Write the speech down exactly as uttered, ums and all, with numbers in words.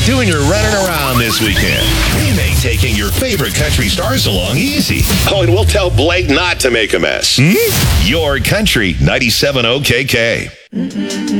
doing your running around this weekend, we make taking your favorite country stars along easy. Oh, and we'll tell Blake not to make a mess. Hmm? Your Country ninety-seven point oh K K.